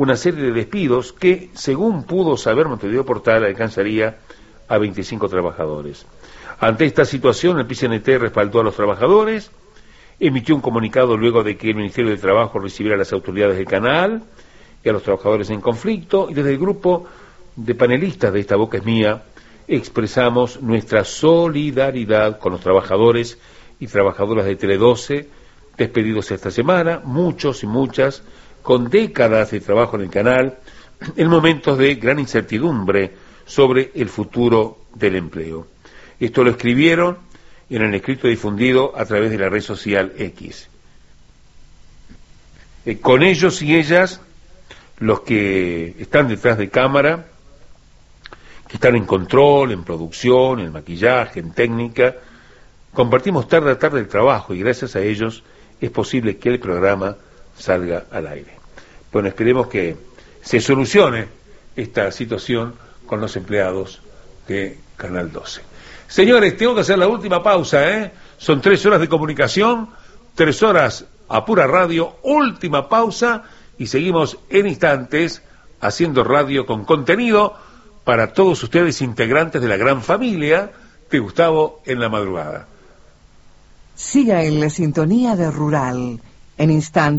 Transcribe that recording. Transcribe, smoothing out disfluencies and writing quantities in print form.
una serie de despidos que, según pudo saber Montevideo Portal, alcanzaría a 25 trabajadores. Ante esta situación, el PCNT respaldó a los trabajadores, emitió un comunicado luego de que el Ministerio de Trabajo recibiera a las autoridades del canal y a los trabajadores en conflicto, y desde el grupo de panelistas de Esta Boca es Mía expresamos nuestra solidaridad con los trabajadores y trabajadoras de Tele12, despedidos esta semana, muchos y muchas, con décadas de trabajo en el canal, en momentos de gran incertidumbre sobre el futuro del empleo. Esto lo escribieron en el escrito difundido a través de la red social X. Con ellos y ellas, los que están detrás de cámara, que están en control, en producción, en maquillaje, en técnica, compartimos tarde a tarde el trabajo y gracias a ellos es posible que el programa salga al aire. Bueno, esperemos que se solucione esta situación con los empleados de Canal 12. Señores, tengo que hacer la última pausa, ¿eh? Son 3 horas de comunicación, 3 horas a pura radio, última pausa y seguimos en instantes haciendo radio con contenido para todos ustedes integrantes de la gran familia de Gustavo en la Madrugada. Siga en la sintonía de Rural. En instantes